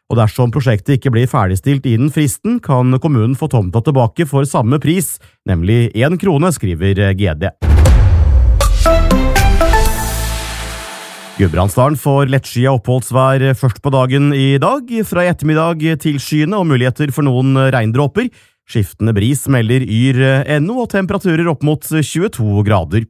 og dersom prosjektet ikke blir ferdigstilt innen fristen, kan kommunen få tomta tilbake for samme pris, nemlig 1 krone, skriver GD. Gudbrandsdalen får lettskyet oppholdsvær først på dagen i dag, fra i ettermiddag til skyene og muligheter for noen regndråper. Skiftende bris melder yr.no og temperaturer opp mot 22 grader.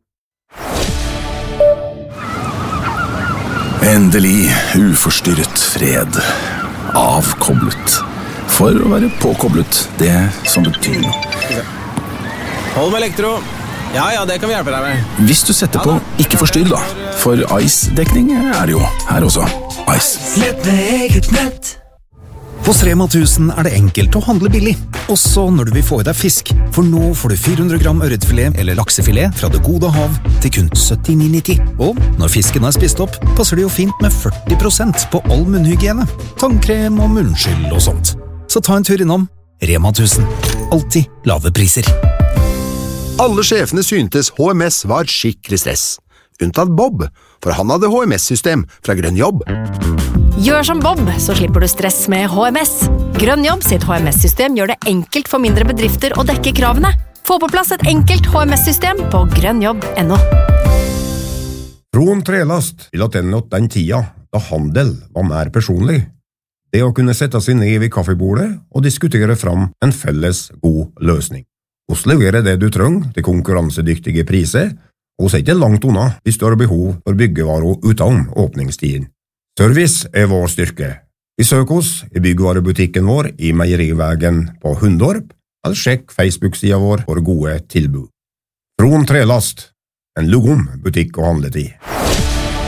Endelig uforstyrret fred. Avkoblet. For å være påkoblet, det som betyr noe. Hold med elektro. Ja, det kan vi hjelpe deg med. Hvis du setter på ikke forstyrr da, for Ice-dekning er det jo her også. Ice. Nett med eget nett. Hos Rema 1000 er det enkelt å handle billig, også når du vil få i deg fisk. For nå får du 400 gram ørretfilet eller laksefilet fra det gode hav til kun 79,90. Og når fisken er spist opp, passer det jo fint med 40% på all munnhygiene, tannkrem og munnskyld og sånt. Så ta en tur innom Rema 1000. Alltid lave priser. Alle sjefene syntes HMS var skikkelig stress. Unntatt Bob, for han hadde HMS-system fra Grønn Jobb. Gjør som Bob, så slipper du stress med HMS. Grønn Jobb sitt HMS-system gjør det enkelt for mindre bedrifter å dekke kravene. Få på plass et enkelt HMS-system på grønnjobb.no. Ron Trelast vil attende den tida da handel var mer personlig. Det å kunne sette seg ned ved kaffebordet og diskutere fram en felles god løsning. Oss leverer det du trenger til konkurransedyktige priser, og så er ikke langt unna hvis du har behov for byggevarer utenom åpningstiden. Service er vår styrke. Besøk oss i byggvarebutikken vår i Meierivägen på Hundorp, eller sjekk Facebook-siden vår for gode tilbud. Ron Trelast, en lugom butikk og handletid.